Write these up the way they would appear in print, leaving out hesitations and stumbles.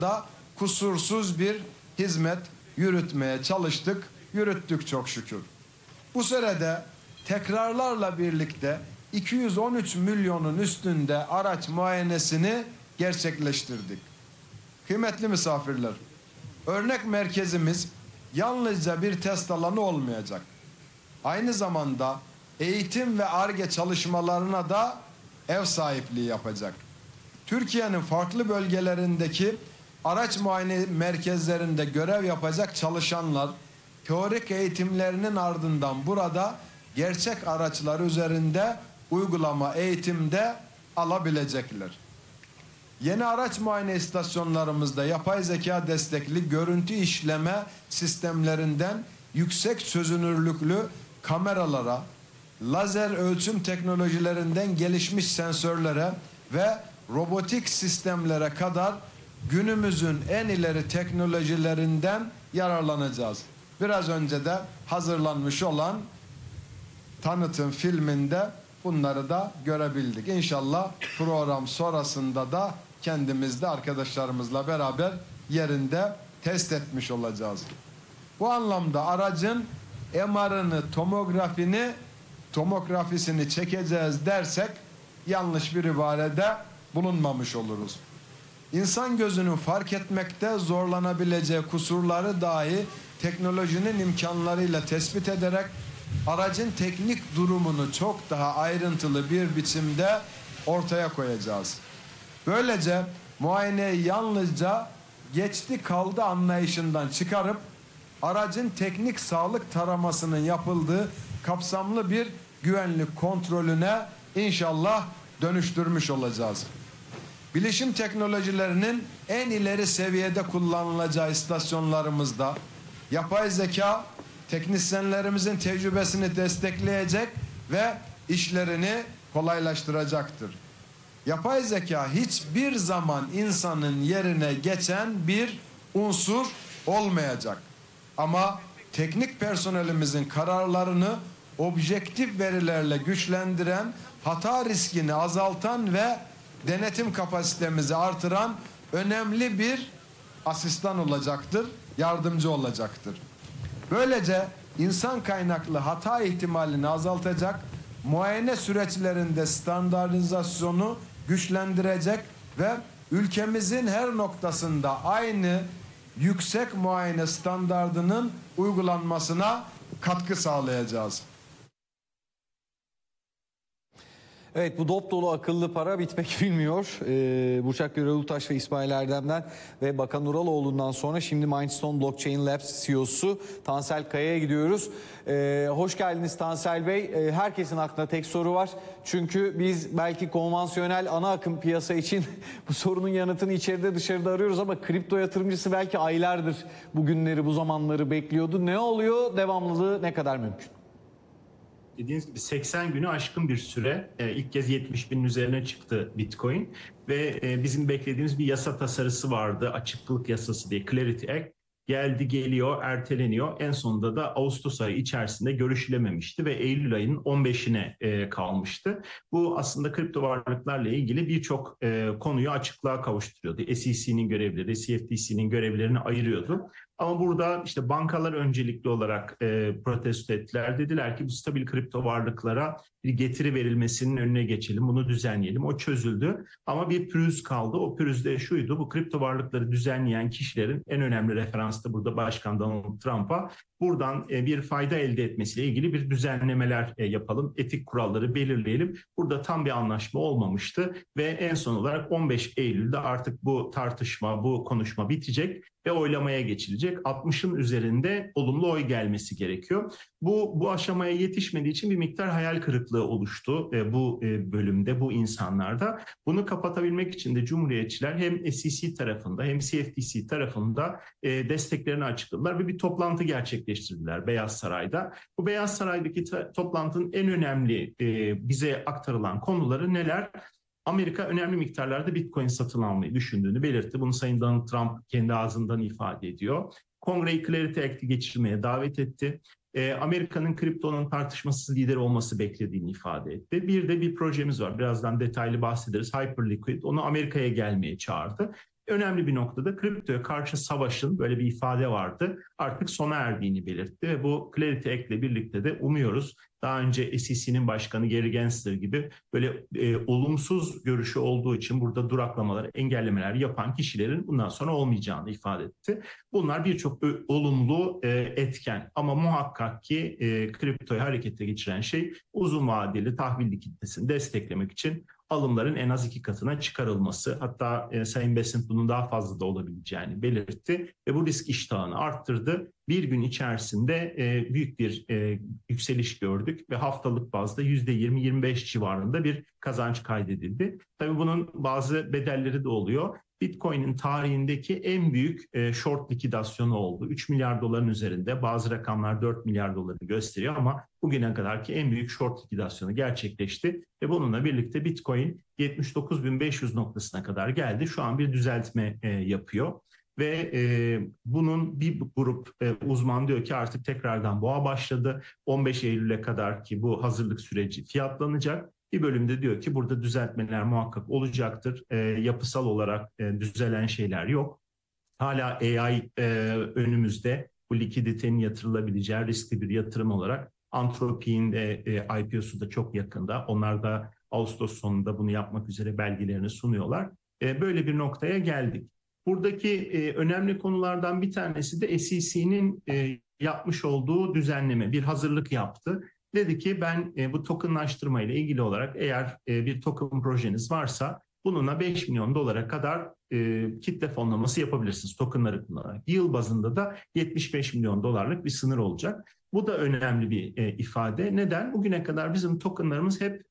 da kusursuz bir hizmet yürütmeye çalıştık, yürüttük çok şükür. Bu sürede tekrarlarla birlikte 213 milyonun üstünde araç muayenesini gerçekleştirdik. Kıymetli misafirler, örnek merkezimiz yalnızca bir test alanı olmayacak. Aynı zamanda eğitim ve Ar-Ge çalışmalarına da ev sahipliği yapacak. Türkiye'nin farklı bölgelerindeki araç muayene merkezlerinde görev yapacak çalışanlar, teorik eğitimlerinin ardından burada gerçek araçlar üzerinde uygulama eğitimde alabilecekler. Yeni araç muayene istasyonlarımızda yapay zeka destekli görüntü işleme sistemlerinden yüksek çözünürlüklü kameralara, lazer ölçüm teknolojilerinden gelişmiş sensörlere ve robotik sistemlere kadar günümüzün en ileri teknolojilerinden yararlanacağız. Biraz önce de hazırlanmış olan tanıtım filminde bunları da görebildik. İnşallah program sonrasında da kendimiz de arkadaşlarımızla beraber yerinde test etmiş olacağız. Bu anlamda aracın MR'ını, tomografisini çekeceğiz dersek yanlış bir ibarede bulunmamış oluruz. İnsan gözünün fark etmekte zorlanabileceği kusurları dahi teknolojinin imkanlarıyla tespit ederek aracın teknik durumunu çok daha ayrıntılı bir biçimde ortaya koyacağız. Böylece muayeneyi yalnızca geçti kaldı anlayışından çıkarıp aracın teknik sağlık taramasının yapıldığı kapsamlı bir güvenlik kontrolüne inşallah dönüştürmüş olacağız. Bilişim teknolojilerinin en ileri seviyede kullanılacağı istasyonlarımızda yapay zeka teknisyenlerimizin tecrübesini destekleyecek ve işlerini kolaylaştıracaktır. Yapay zeka hiçbir zaman insanın yerine geçen bir unsur olmayacak. Ama teknik personelimizin kararlarını objektif verilerle güçlendiren, hata riskini azaltan ve denetim kapasitemizi artıran önemli bir asistan olacaktır, yardımcı olacaktır. Böylece insan kaynaklı hata ihtimalini azaltacak, muayene süreçlerinde standartizasyonu güçlendirecek ve ülkemizin her noktasında aynı yüksek muayene standardının uygulanmasına katkı sağlayacağız. Evet, bu dop dolu akıllı para bitmek bilmiyor. Burçak Gürelutaş ve İsmail Erdem'den ve Bakan Uraloğlu'ndan sonra şimdi Mindstone Blockchain Labs CEO'su Tansel Kaya'ya gidiyoruz. Hoş geldiniz Tansel Bey. Herkesin aklında tek soru var. Çünkü biz belki konvansiyonel ana akım piyasa için bu sorunun yanıtını içeride dışarıda arıyoruz ama kripto yatırımcısı belki aylardır bu günleri, bu zamanları bekliyordu. Ne oluyor? Devamlılığı ne kadar mümkün? Dediğiniz gibi 80 günü aşkın bir süre ilk kez 70 binin üzerine çıktı Bitcoin ve bizim beklediğimiz bir yasa tasarısı vardı, açıklık yasası diye, Clarity Act. Geldi, geliyor, erteleniyor. En sonunda da Ağustos ayı içerisinde görüşülememişti ve Eylül ayının 15'ine kalmıştı. Bu aslında kripto varlıklarla ilgili birçok konuyu açıklığa kavuşturuyordu. SEC'nin görevleri, CFTC'nin görevlerini ayırıyordu. Ama burada işte bankalar öncelikli olarak protesto ettiler. Dediler ki bu stabil kripto varlıklara bir getiri verilmesinin önüne geçelim, bunu düzenleyelim. O çözüldü ama bir pürüz kaldı. O pürüz de şuydu: bu kripto varlıkları düzenleyen kişilerin en önemli referansı da burada Başkan Donald Trump'a buradan bir fayda elde etmesiyle ilgili bir düzenlemeler yapalım, etik kuralları belirleyelim. Burada tam bir anlaşma olmamıştı ve en son olarak 15 Eylül'de artık bu tartışma, bu konuşma bitecek ve oylamaya geçilecek. 60'ın üzerinde olumlu oy gelmesi gerekiyor. Bu aşamaya yetişmediği için bir miktar hayal kırıklığı oluştu bu bölümde, bu insanlarda. Bunu kapatabilmek için de Cumhuriyetçiler hem SEC tarafında hem CFTC tarafında desteklerini açıkladılar ve bir toplantı gerçekleştirdiler Beyaz Saray'da. Bu Beyaz Saray'daki toplantının en önemli bize aktarılan konuları neler? Amerika önemli miktarlarda Bitcoin satın almayı düşündüğünü belirtti. Bunu Sayın Donald Trump kendi ağzından ifade ediyor. Kongreyi Clarity Act'i geçirmeye davet etti. Amerika'nın kriptonun tartışmasız lider olması beklediğini ifade etti. Bir de bir projemiz var. Birazdan detaylı bahsederiz. Hyperliquid. Onu Amerika'ya gelmeye çağırdı. önemli bir noktada kriptoya karşı savaşın, böyle bir ifade vardı, artık sona erdiğini belirtti ve bu Clarity Act ile birlikte de umuyoruz daha önce SEC'nin başkanı Gary Gensler gibi böyle olumsuz görüşü olduğu için burada duraklamalar, engellemeler yapan kişilerin bundan sonra olmayacağını ifade etti. Bunlar birçok olumlu etken ama muhakkak ki kriptoyu harekete geçiren şey uzun vadeli tahvil likiditesini desteklemek için alımların en az 2 katına çıkarılması. Hatta Sayın Bessent bunun daha fazla da olabileceğini belirtti ve bu risk iştahını arttırdı. Bir gün içerisinde büyük bir yükseliş gördük ve haftalık bazda %20-25 civarında bir kazanç kaydedildi. Tabii bunun bazı bedelleri de oluyor. Bitcoin'in tarihindeki en büyük short likidasyonu oldu. 3 milyar doların üzerinde, bazı rakamlar 4 milyar doları gösteriyor ama bugüne kadarki en büyük short likidasyonu gerçekleşti. Ve bununla birlikte Bitcoin 79.500 noktasına kadar geldi. Şu an bir düzeltme yapıyor. Ve bunun bir grup uzman diyor ki artık tekrardan boğa başladı. 15 Eylül'e kadar ki bu hazırlık süreci fiyatlanacak. Bir bölümde diyor ki burada düzeltmeler muhakkak olacaktır. Yapısal olarak düzelen şeyler yok. Hala AI önümüzde, bu likiditenin yatırılabileceği riskli bir yatırım olarak. Anthropic'in IPO'su da çok yakında. Onlar da Ağustos sonunda bunu yapmak üzere belgelerini sunuyorlar. Böyle bir noktaya geldik. Buradaki önemli konulardan bir tanesi de SEC'nin yapmış olduğu düzenleme, bir hazırlık yaptı. Dedi ki ben bu tokenlaştırma ile ilgili olarak eğer bir token projeniz varsa bununla 5 milyon dolara kadar kitle fonlaması yapabilirsiniz tokenları kullanarak. Yıl bazında da 75 milyon dolarlık bir sınır olacak. Bu da önemli bir ifade. Neden? Bugüne kadar bizim tokenlarımız hep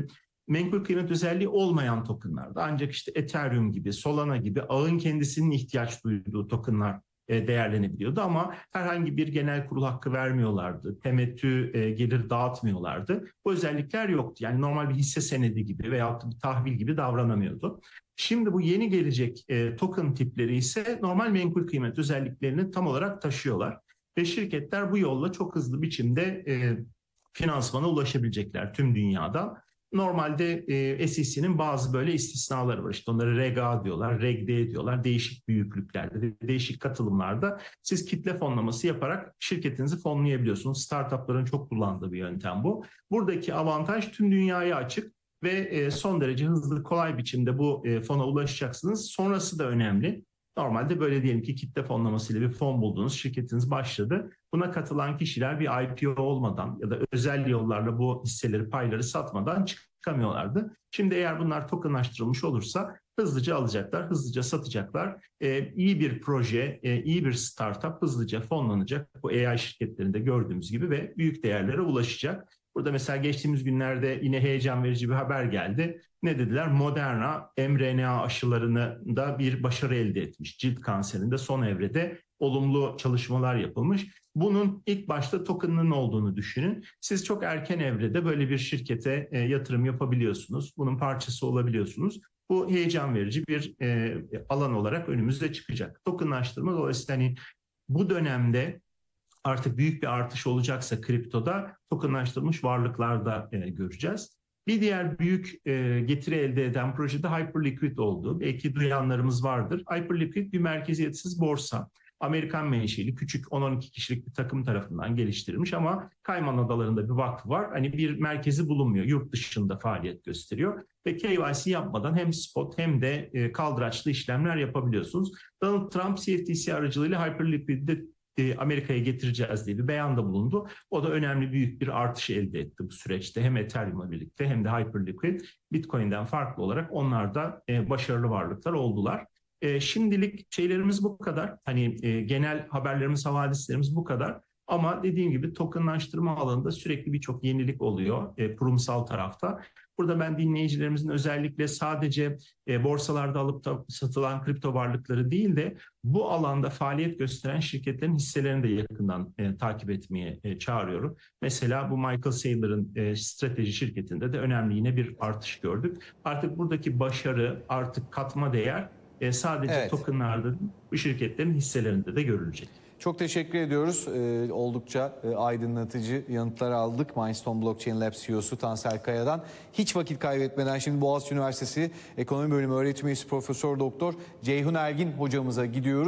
menkul kıymet özelliği olmayan tokenlardı. Ancak işte Ethereum gibi, Solana gibi ağın kendisinin ihtiyaç duyduğu tokenlar değerlenebiliyordu ama herhangi bir genel kurul hakkı vermiyorlardı. Temettü gelir dağıtmıyorlardı. Bu özellikler yoktu. Yani normal bir hisse senedi gibi veyahut bir tahvil gibi davranamıyordu. Şimdi bu yeni gelecek token tipleri ise normal menkul kıymet özelliklerini tam olarak taşıyorlar. Ve şirketler bu yolla çok hızlı biçimde finansmana ulaşabilecekler tüm dünyada. Normalde SEC'nin bazı böyle istisnaları var. İşte onları Reg A diyorlar, Reg D diyorlar. Değişik büyüklüklerde, değişik katılımlarda siz kitle fonlaması yaparak şirketinizi fonlayabiliyorsunuz. Startupların çok kullandığı bir yöntem bu. Buradaki avantaj tüm dünyaya açık ve son derece hızlı, kolay biçimde bu fona ulaşacaksınız. Sonrası da önemli. Normalde böyle diyelim ki kitle fonlamasıyla bir fon buldunuz, şirketiniz başladı. Buna katılan kişiler bir IPO olmadan ya da özel yollarla bu hisseleri, payları satmadan çıkamıyorlardı. Şimdi eğer bunlar tokenlaştırılmış olursa hızlıca alacaklar, hızlıca satacaklar. İyi bir proje, iyi bir startup hızlıca fonlanacak. Bu AI şirketlerinde gördüğümüz gibi ve büyük değerlere ulaşacak. Burada mesela geçtiğimiz günlerde yine heyecan verici bir haber geldi. Ne dediler? Moderna mRNA aşılarında bir başarı elde etmiş. Cilt kanserinde son evrede olumlu çalışmalar yapılmış. Bunun ilk başta token'ının olduğunu düşünün. Siz çok erken evrede böyle bir şirkete yatırım yapabiliyorsunuz. Bunun parçası olabiliyorsunuz. Bu heyecan verici bir alan olarak önümüzde çıkacak. Tokenlaştırma dolayısıyla hani bu dönemde artık büyük bir artış olacaksa kriptoda tokenlaştırılmış varlıklarda göreceğiz. Bir diğer büyük getiri elde eden projede Hyperliquid oldu. Belki duyanlarımız vardır. Hyperliquid bir merkeziyetsiz borsa. Amerikan menşeli küçük 10-12 kişilik bir takım tarafından geliştirilmiş ama Kayman Adaları'nda bir vakfı var. Hani bir merkezi bulunmuyor. Yurt dışında faaliyet gösteriyor. Ve KYC yapmadan hem spot hem de kaldıraçlı işlemler yapabiliyorsunuz. Donald Trump CFTC aracılığıyla Hyperliquid'de Amerika'ya getireceğiz diye bir beyanda bulundu. O da önemli büyük bir artış elde etti bu süreçte. Hem Ethereum'la birlikte hem de Hyperliquid Bitcoin'den farklı olarak onlar da başarılı varlıklar oldular. Şimdilik şeylerimiz bu kadar. Hani genel haberlerimiz, havadislerimiz bu kadar. Ama dediğim gibi tokenlaştırma alanında sürekli birçok yenilik oluyor kurumsal tarafta. Burada ben dinleyicilerimizin özellikle sadece borsalarda alıp da satılan kripto varlıkları değil de bu alanda faaliyet gösteren şirketlerin hisselerini de yakından takip etmeye çağırıyorum. Mesela bu Michael Saylor'ın strateji şirketinde de önemli yine bir artış gördük. Artık buradaki başarı, artık katma değer sadece Evet. tokenlarda bu şirketlerin hisselerinde de görülecek. Çok teşekkür ediyoruz. Oldukça aydınlatıcı yanıtlar aldık. Mindstone Blockchain Labs CEO'su Tansel Kaya'dan. Hiç vakit kaybetmeden şimdi Boğaziçi Üniversitesi Ekonomi Bölümü öğretim üyesi Profesör Doktor Ceyhun Ergin hocamıza gidiyoruz.